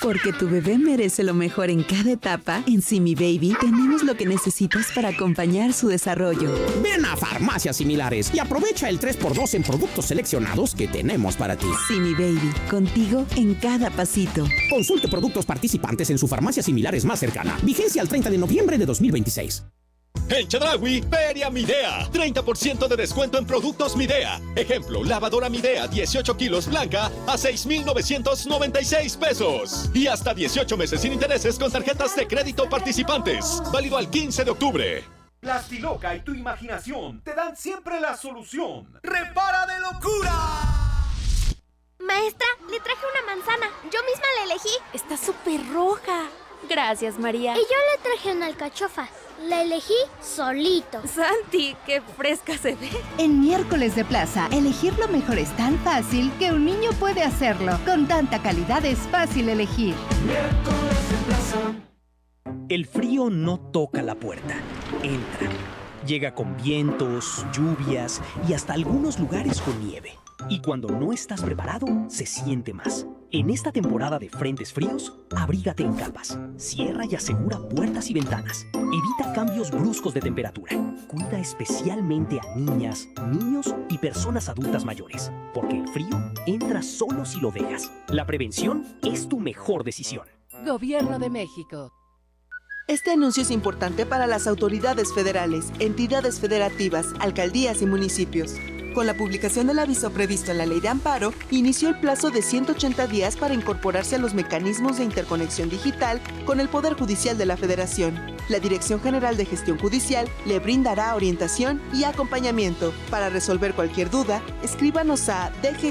Porque tu bebé merece lo mejor en cada etapa, en Simi Baby tenemos lo que necesitas para acompañar su desarrollo. Ven a Farmacias Similares y aprovecha el 3x2 en productos seleccionados que tenemos para ti. Simi Baby, contigo en cada pasito. Consulte productos participantes en su farmacia similares más cercana. Vigencia al 30 de noviembre de 2026. En Chedraui, Feria Midea. 30% de descuento en productos Midea. Ejemplo, lavadora Midea 18 kilos blanca a 6,996 pesos. Y hasta 18 meses sin intereses con tarjetas de crédito participantes. Válido al 15 de octubre. Plastiloca y tu imaginación te dan siempre la solución. ¡Repara de locura! Maestra, le traje una manzana. Yo misma la elegí. Está súper roja. Gracias, María. Y yo le traje una alcachofa. La elegí solito. Santi, qué fresca se ve. En Miércoles de Plaza, elegir lo mejor es tan fácil que un niño puede hacerlo. Con tanta calidad es fácil elegir. Miércoles de Plaza. El frío no toca la puerta, entra. Llega con vientos, lluvias y hasta algunos lugares con nieve. Y cuando no estás preparado, se siente más. En esta temporada de frentes fríos, abrígate en capas. Cierra y asegura puertas y ventanas. Evita cambios bruscos de temperatura. Cuida especialmente a niñas, niños y personas adultas mayores, porque el frío entra solo si lo dejas. La prevención es tu mejor decisión. Gobierno de México. Este anuncio es importante para las autoridades federales, entidades federativas, alcaldías y municipios. Con la publicación del aviso previsto en la Ley de Amparo, inició el plazo de 180 días para incorporarse a los mecanismos de interconexión digital con el Poder Judicial de la Federación. La Dirección General de Gestión Judicial le brindará orientación y acompañamiento. Para resolver cualquier duda, escríbanos a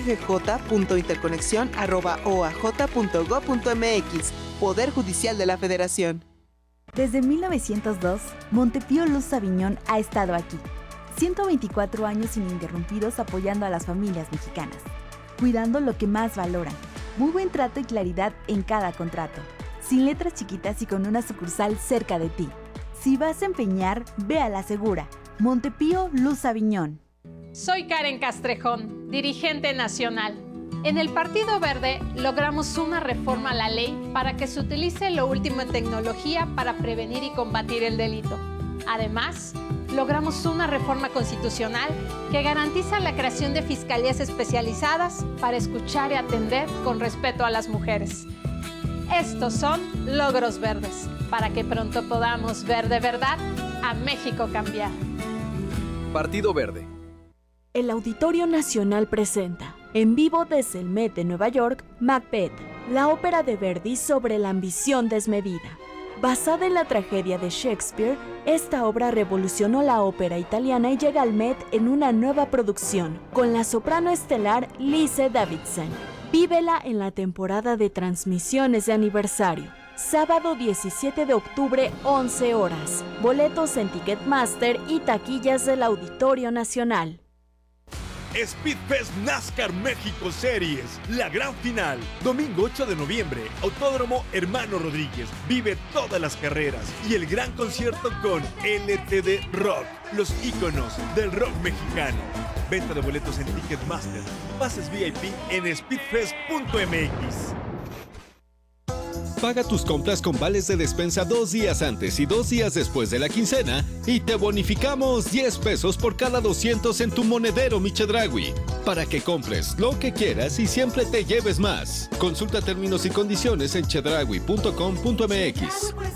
dggj.interconexión@oaj.gov.mx. Poder Judicial de la Federación. Desde 1902, Montepío Luz Saviñón ha estado aquí. 124 años ininterrumpidos apoyando a las familias mexicanas, cuidando lo que más valoran. Muy buen trato y claridad en cada contrato. Sin letras chiquitas y con una sucursal cerca de ti. Si vas a empeñar, ve a la segura. Montepío Luz Aviñón. Soy Karen Castrejón, dirigente nacional. En el Partido Verde logramos una reforma a la ley para que se utilice lo último en tecnología para prevenir y combatir el delito. Además, logramos una reforma constitucional que garantiza la creación de fiscalías especializadas para escuchar y atender con respeto a las mujeres. Estos son logros verdes, para que pronto podamos ver de verdad a México cambiar. Partido Verde. El Auditorio Nacional presenta, en vivo desde el Met de Nueva York, Macbeth, la ópera de Verdi sobre la ambición desmedida. Basada en la tragedia de Shakespeare, esta obra revolucionó la ópera italiana y llega al Met en una nueva producción, con la soprano estelar Lise Davidson. Vívela en la temporada de transmisiones de aniversario. Sábado 17 de octubre, 11 horas. Boletos en Ticketmaster y taquillas del Auditorio Nacional. Speedfest NASCAR México Series, la gran final, domingo 8 de noviembre, Autódromo Hermano Rodríguez. Vive todas las carreras y el gran concierto con LTD Rock, los íconos del rock mexicano. Venta de boletos en Ticketmaster, pases VIP en speedfest.mx. Paga tus compras con vales de despensa 2 días antes y 2 días después de la quincena y te bonificamos 10 pesos por cada 200 en tu monedero Mi Chedraui, para que compres lo que quieras y siempre te lleves más. Consulta términos y condiciones en chedraui.com.mx.